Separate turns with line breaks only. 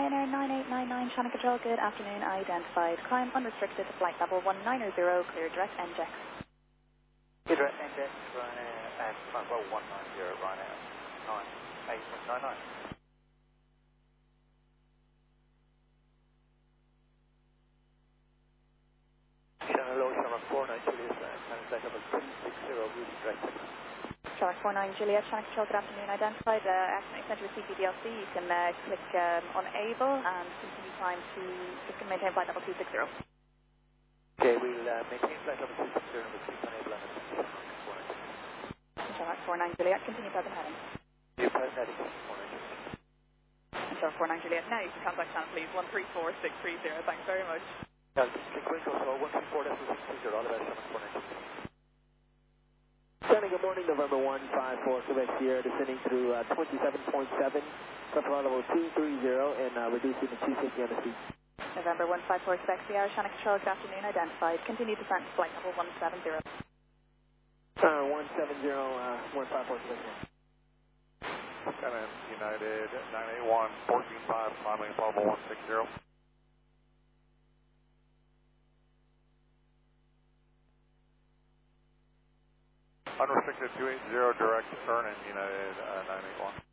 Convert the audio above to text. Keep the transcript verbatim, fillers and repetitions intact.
Ryanair nine eight nine nine, Channel Control, good afternoon, identified. Climb unrestricted to flight level one nine zero, clear direct N J X.
Clear direct N J X, Ryanair at flight level one nine zero, Ryanair nine eight nine nine. Channel low, Channel four nine Juliet, Channel flight level two six zero, route direct N J X.
Channel four nine Juliet, Channel Control, good afternoon, identified. Uh, estimate center C P D L C, you can uh, click um, unable and continue time to, just can maintain flight level two six zero.
Okay, we'll uh, maintain flight level two six zero, we'll keep unable and
Channel four nine Juliet, continue present heading.
New present heading, four nine Juliet.
Channel four nine Juliet, now you can contact channel please, one three four six three zero, thanks very much.
Yeah, click Winkle, so one three four six three zero, all the best, Channel four nine Juliet.
Sunny, good morning, November one five four, Quebec Sierra, descending through uh, twenty-seven point seven, flight level two three zero, and uh, reducing to two fifty on the seat.
November one five four, Quebec Sierra, Channel Control, good afternoon, identified. Continue descent to flight level one seven zero.
Uh, one seven zero, uh, one five four, Quebec Sierra.
Skyline United nine eight one, fourteen five, climbing level one six zero. Unrestricted two eight zero, direct turn in United uh, nine eight one.